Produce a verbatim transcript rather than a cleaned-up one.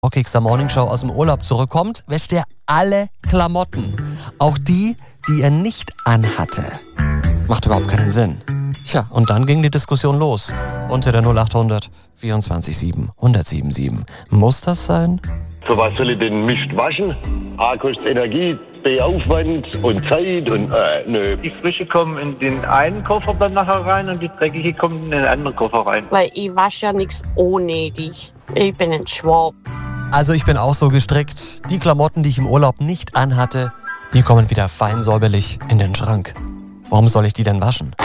Rockigster Morningshow aus dem Urlaub zurückkommt, wäscht er alle Klamotten. Auch die, die er nicht anhatte. Macht überhaupt keinen Sinn. Tja, und dann ging die Diskussion los. Unter der null acht hundert vierundzwanzig sieben hundertsieben sieben. Muss das sein? Für was soll ich denn Mist waschen? A, kostet Energie, B, Aufwand und Zeit und äh, nö. Die Frische kommen in den einen Koffer dann nachher rein und die Dreckige kommen in den anderen Koffer rein. Weil ich wasche ja nichts unnötig. Ich bin ein Schwab. Also ich bin auch so gestrickt. Die Klamotten, die ich im Urlaub nicht anhatte, die kommen wieder fein säuberlich in den Schrank. Warum soll ich die denn waschen?